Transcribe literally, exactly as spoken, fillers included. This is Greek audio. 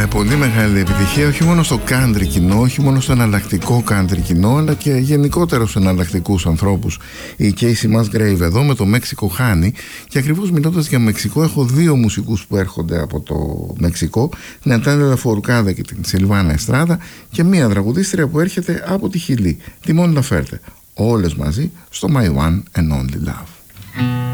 πολύ μεγάλη επιτυχία όχι μόνο στο country κοινό, όχι μόνο στο εναλλακτικό country κοινό, αλλά και γενικότερα στους εναλλακτικούς ανθρώπους. Η Casey Musgrave εδώ με το Mexico Honey. Και ακριβώς μιλώντας για Μεξικό, έχω δύο μουσικούς που έρχονται από το Μεξικό, την Νατάλια Lafourcade και την Σιλβάνα Εστράδα, και μία τραγουδίστρια που έρχεται από τη Χιλή, τη Mon Laferte. Όλες μαζί στο My One and Only Love.